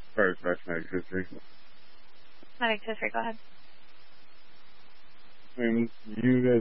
Sorry, Magic History. Magic History, go ahead. I mean, you